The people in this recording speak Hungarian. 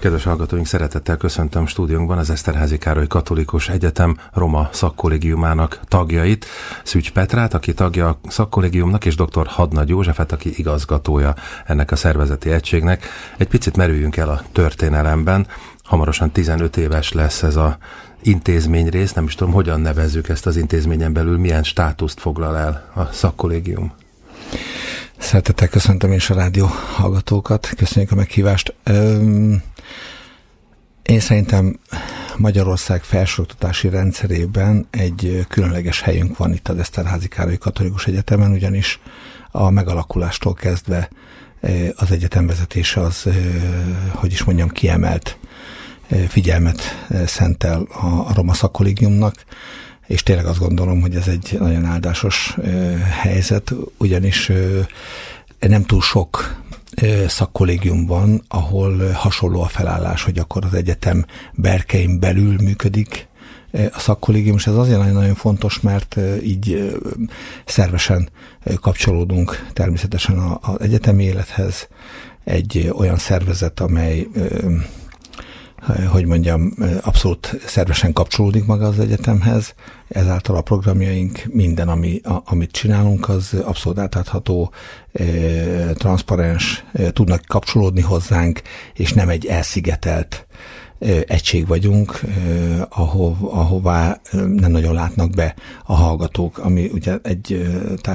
Kedves hallgatóink, szeretettel köszöntöm stúdiónkban az Eszterházy Károly Katolikus Egyetem Roma Szakkollégiumának tagjait, Szűcs Petrát, aki tagja a szakkollégiumnak, és dr. Hadnagy Józsefet, aki igazgatója ennek a szervezeti egységnek. Egy picit merüljünk el a történelemben. Hamarosan 15 éves lesz ez az intézményrész, nem is tudom, hogyan nevezzük ezt az intézményen belül, milyen státuszt foglal el a szakkollégium. Szeretettel köszöntöm én is a rádió hallgatókat, köszönjük a meghívást. Én szerintem Magyarország felsőoktatási rendszerében egy különleges helyünk van itt az Eszterházy Károly Katolikus Egyetemen, ugyanis a megalakulástól kezdve az egyetem vezetése az, kiemelt figyelmet szentel a Roma Szakkollégiumnak, és tényleg azt gondolom, hogy ez egy nagyon áldásos helyzet, ugyanis nem túl sok szakkollégium van, ahol hasonló a felállás, hogy akkor az egyetem berkein belül működik a szakkollégium, és ez azért nagyon fontos, mert így szervesen kapcsolódunk természetesen az egyetemi élethez. Egy olyan szervezet, amely abszolút szervesen kapcsolódik maga az egyetemhez, ezáltal a programjaink, minden, amit csinálunk, az abszolút átlátható, transzparens, tudnak kapcsolódni hozzánk, és nem egy elszigetelt egység vagyunk, ahová nem nagyon látnak be a hallgatók, ami ugye egy